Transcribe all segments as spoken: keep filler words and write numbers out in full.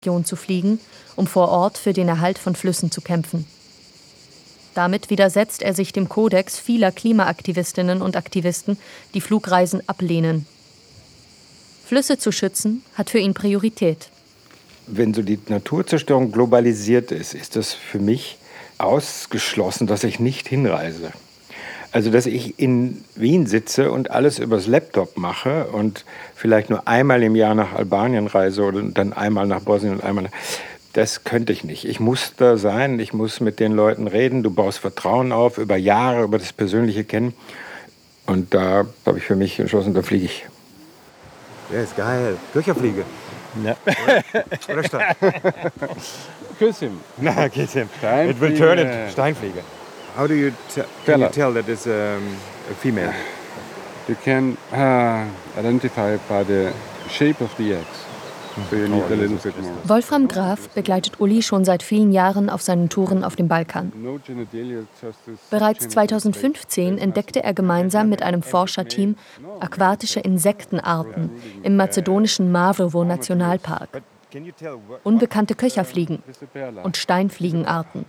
zu fliegen, um vor Ort für den Erhalt von Flüssen zu kämpfen. Damit widersetzt er sich dem Kodex vieler Klimaaktivistinnen und Aktivisten, die Flugreisen ablehnen. Flüsse zu schützen hat für ihn Priorität. Wenn so die Naturzerstörung globalisiert ist, ist das für mich ausgeschlossen, dass ich nicht hinreise. Also, dass ich in Wien sitze und alles übers Laptop mache und vielleicht nur einmal im Jahr nach Albanien reise oder dann einmal nach Bosnien und einmal nach... Das könnte ich nicht. Ich muss da sein, ich muss mit den Leuten reden. Du baust Vertrauen auf über Jahre, über das persönliche Kennen. Und da habe ich für mich entschlossen, da fliege ich. Ja, ist geil. Köcherfliege. Ja. Oder, oder Stein? Küssim. Na, Küssim. Steinfliege. It will turn it. Steinfliege. How do you, te- can you tell that it's um, a female? You can uh, identify it by the shape of the eggs. So you need a little bit more. Wolfram Graf begleitet Uli schon seit vielen Jahren auf seinen Touren auf dem Balkan. Bereits zweitausendfünfzehn entdeckte er gemeinsam mit einem Forscherteam aquatische Insektenarten im mazedonischen Mavrovo-Nationalpark, unbekannte Köcherfliegen und Steinfliegenarten.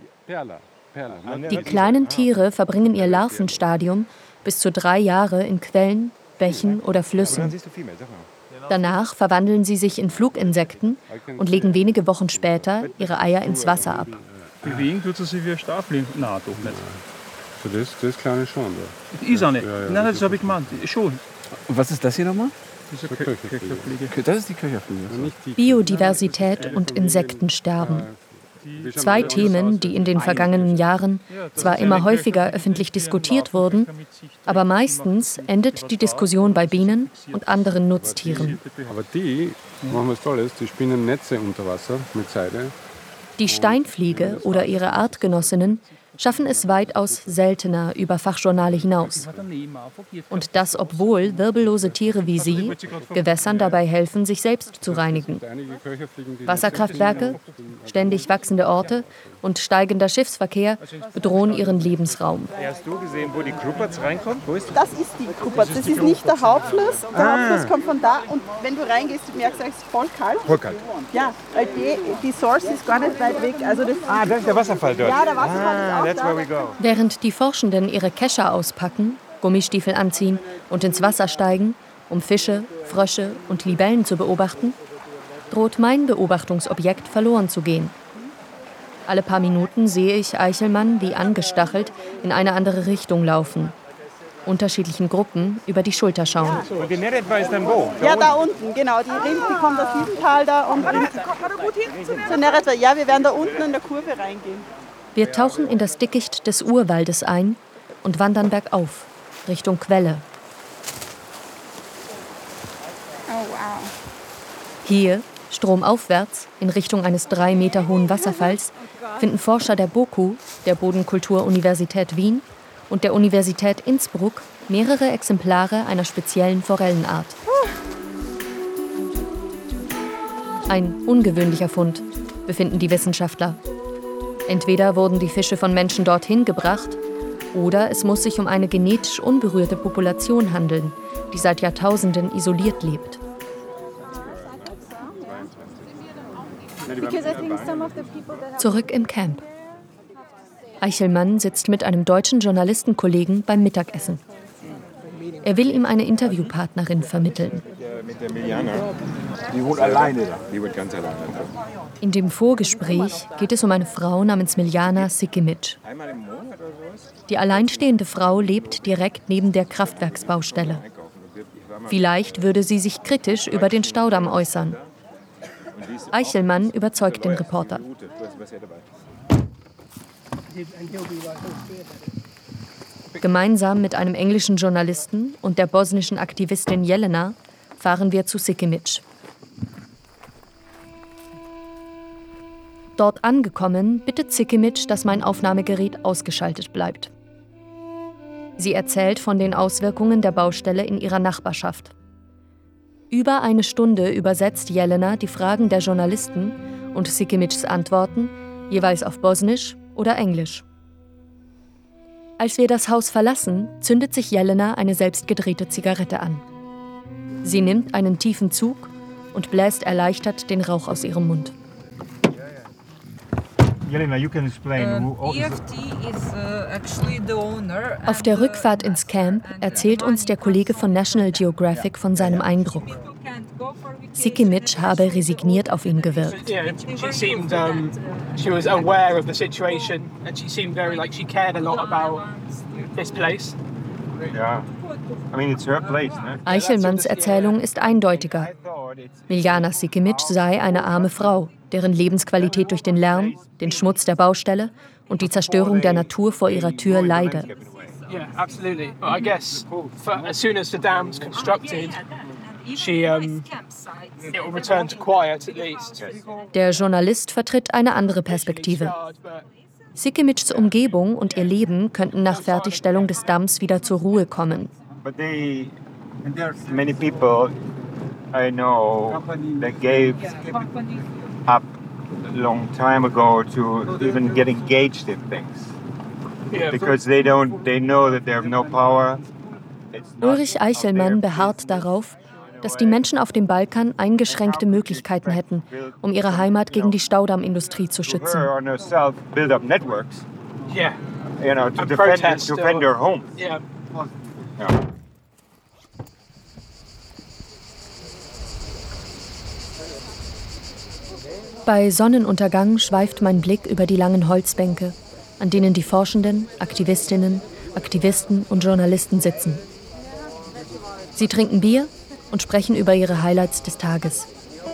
Die kleinen Tiere verbringen ihr Larvenstadium bis zu drei Jahre in Quellen, Bächen oder Flüssen. Danach verwandeln sie sich in Fluginsekten und legen wenige Wochen später ihre Eier ins Wasser ab. Bewegen tut sie sich wie ein Steinfliegen? Nein, doch nicht. So das, das kleine schon. Das ist auch nicht. Nein, das habe ich gemeint. Schon. Und was ist das hier nochmal? Das ist eine Kö- Köcherfliege. Das ist die Köcherfliege. Biodiversität und Insektensterben. Zwei Themen, die in den vergangenen Jahren zwar immer häufiger öffentlich diskutiert wurden, aber meistens endet die Diskussion bei Bienen und anderen Nutztieren. Aber die machen was Tolles, die spinnen Netze unter Wasser mit Seide. Die Steinfliege oder ihre Artgenossinnen schaffen es weitaus seltener über Fachjournale hinaus. Und das, obwohl wirbellose Tiere wie sie Gewässern dabei helfen, sich selbst zu reinigen. Wasserkraftwerke, ständig wachsende Orte und steigender Schiffsverkehr bedrohen ihren Lebensraum. Hast du gesehen, wo die Kruppertz reinkommt? Wo ist Das ist die Kruppertz. Das ist nicht der Hauptfluss. Der ah. Hauptfluss kommt von da und wenn du reingehst, merkst du, es ist voll kalt. Voll kalt. Ja, weil die, die Source ist gar nicht weit weg. Also das ah, das ist der Wasserfall dort. Ja, der Wasserfall ah, ist auch that's da. Where we go. Während die Forschenden ihre Kescher auspacken, Gummistiefel anziehen und ins Wasser steigen, um Fische, Frösche und Libellen zu beobachten, droht mein Beobachtungsobjekt verloren zu gehen. Alle paar Minuten sehe ich Eichelmann wie angestachelt in eine andere Richtung laufen, unterschiedlichen Gruppen über die Schulter schauen. Und die Neretva ist dann wo? Ja, da unten, genau. Die Rind, die kommt aus diesem Tal da und Rind zur Neretva. Ja, wir werden da unten in der Kurve reingehen. Wir tauchen in das Dickicht des Urwaldes ein und wandern bergauf, Richtung Quelle. Oh, wow. Hier, stromaufwärts, in Richtung eines drei Meter hohen Wasserfalls, finden Forscher der BOKU, der Bodenkultur-Universität Wien, und der Universität Innsbruck mehrere Exemplare einer speziellen Forellenart. Ein ungewöhnlicher Fund, befinden die Wissenschaftler. Entweder wurden die Fische von Menschen dorthin gebracht, oder es muss sich um eine genetisch unberührte Population handeln, die seit Jahrtausenden isoliert lebt. Zurück im Camp. Eichelmann sitzt mit einem deutschen Journalistenkollegen beim Mittagessen. Er will ihm eine Interviewpartnerin vermitteln. Mit der Miljana. Die wohnt alleine da. Die wohnt ganz alleine da. In dem Vorgespräch geht es um eine Frau namens Miljana Sikimic. Die alleinstehende Frau lebt direkt neben der Kraftwerksbaustelle. Vielleicht würde sie sich kritisch über den Staudamm äußern. Eichelmann überzeugt den Reporter. Gemeinsam mit einem englischen Journalisten und der bosnischen Aktivistin Jelena fahren wir zu Sikimic. Dort angekommen, bittet Sikimic, dass mein Aufnahmegerät ausgeschaltet bleibt. Sie erzählt von den Auswirkungen der Baustelle in ihrer Nachbarschaft. Über eine Stunde übersetzt Jelena die Fragen der Journalisten und Sikimics Antworten, jeweils auf Bosnisch oder Englisch. Als wir das Haus verlassen, zündet sich Jelena eine selbstgedrehte Zigarette an. Sie nimmt einen tiefen Zug und bläst erleichtert den Rauch aus ihrem Mund. Jelena, you can explain who E F T is actually the owner. Auf der Rückfahrt ins Camp erzählt uns der Kollege von National Geographic von seinem Eindruck. Sikimic habe resigniert auf ihn gewirkt. Yeah, she seemed um, she was aware of the situation and she seemed very like she cared a lot about this place. Yeah. I mean, it's her place, ne? Eichelmanns Erzählung ist eindeutiger. Miljana Sikimic sei eine arme Frau, deren Lebensqualität durch den Lärm, den Schmutz der Baustelle und die Zerstörung der Natur vor ihrer Tür leide. Yeah, absolutely. But I guess for, as soon as the dam's constructed, she um, it will return to quiet at least. Der Journalist vertritt eine andere Perspektive. Sikimics Umgebung und ihr Leben könnten nach Fertigstellung des Damms wieder zur Ruhe kommen. But they, many people I know that gave up a long time ago to even get engaged in things, because they don't, they know that they have no power. Ulrich Eichelmann beharrt darauf, dass die Menschen auf dem Balkan eingeschränkte Möglichkeiten hätten, um ihre Heimat gegen die Staudammindustrie zu schützen. Bei Sonnenuntergang schweift mein Blick über die langen Holzbänke, an denen die Forschenden, Aktivistinnen, Aktivisten und Journalisten sitzen. Sie trinken Bier und sprechen über ihre Highlights des Tages.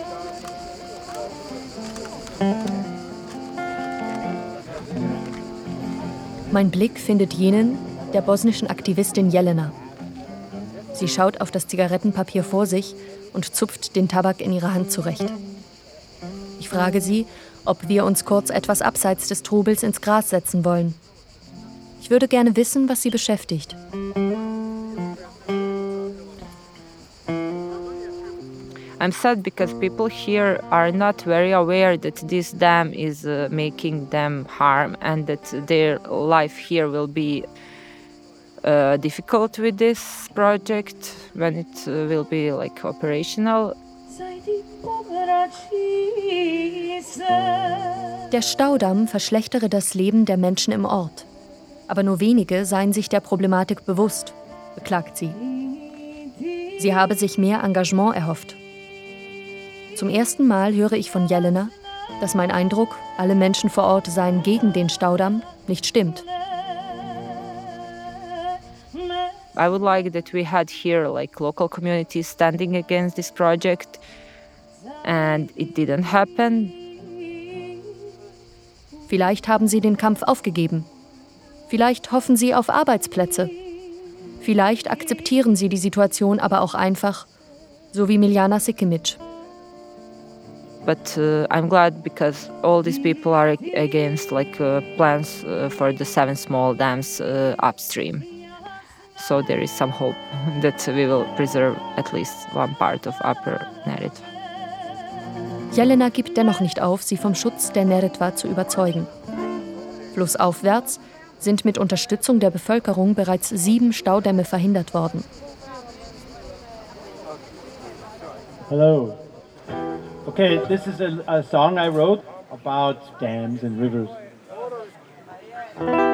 Mein Blick findet jenen der bosnischen Aktivistin Jelena. Sie schaut auf das Zigarettenpapier vor sich und zupft den Tabak in ihrer Hand zurecht. Ich frage sie, ob wir uns kurz etwas abseits des Trubels ins Gras setzen wollen. Ich würde gerne wissen, was sie beschäftigt. I'm sad because people here are not very aware that this dam is uh, making them harm and that their life here will be uh, difficult with this project when it uh, will be like operational. Der Staudamm verschlechtere das Leben der Menschen im Ort. Aber nur wenige seien sich der Problematik bewusst, beklagt sie. Sie habe sich mehr Engagement erhofft. Zum ersten Mal höre ich von Jelena, dass mein Eindruck, alle Menschen vor Ort seien gegen den Staudamm, nicht stimmt. I would like that we had here like local communities standing against this project, and it didn't happen. Vielleicht haben sie den Kampf aufgegeben. Vielleicht hoffen sie auf Arbeitsplätze. Vielleicht akzeptieren sie die Situation aber auch einfach, so wie Miljana Sikimic. But uh, I'm glad because all these people are against like uh, plans uh, for the seven small dams uh, upstream. So there is some hope that we will preserve at least one part of Upper Neretva. Jelena gibt dennoch nicht auf, sie vom Schutz der Neretva zu überzeugen. Flussaufwärts sind mit Unterstützung der Bevölkerung bereits sieben Staudämme verhindert worden. Hello. Okay, this is a, a song I wrote about dams and rivers.